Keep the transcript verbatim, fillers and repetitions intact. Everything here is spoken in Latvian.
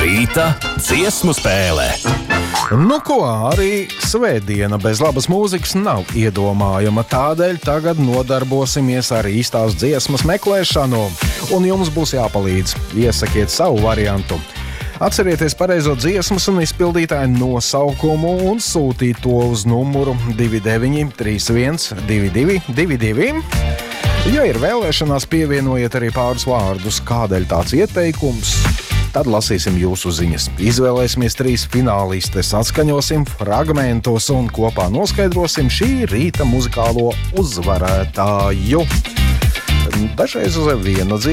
Rīta dziesmu spēle. Nu ko, arī svētdiena bez labas mūzikas nav iedomājama, tādēļ tagad nodarbosimies ar īstās dziesmas meklēšanu, un jums būs jāpalīdz. Iesakiet savu variantu. Atcerieties pareizo dziesmas un izpildītāju nosaukumu un sūtīt to uz numuru divi deviņi trīs viens divi divi divi divi. Ja ir vēlēšanās, pievienojiet arī pāris vārdus, kādēļ tāds ieteikums. Tad lasīsim jūsu ziņas. Izvēlēsimies trīs finālistes, atskaņosim fragmentus un kopā noskaidrosim šī rīta muzikālo uzvarētāju. Dažreiz uz vienu dziesmu